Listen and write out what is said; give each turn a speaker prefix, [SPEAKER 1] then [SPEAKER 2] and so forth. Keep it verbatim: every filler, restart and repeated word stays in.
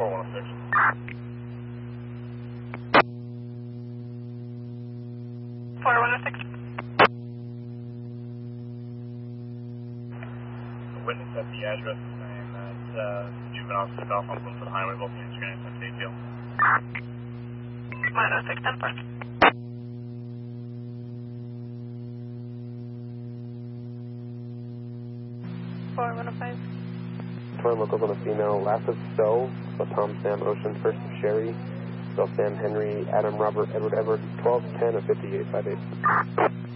[SPEAKER 1] four one six.
[SPEAKER 2] four one six.
[SPEAKER 1] Witness at the address is saying that uh, juvenile took off on Bloomfield Highway, both units are going to take you.
[SPEAKER 2] one oh six, ten four. four one oh five.
[SPEAKER 3] Torn locals on a female, last of Stowe, so Tom, Sam, Ocean, first of Sherry, Bill, Sam, Henry, Adam, Robert, Edward, Edward, twelve ten of fifty-eight five eight.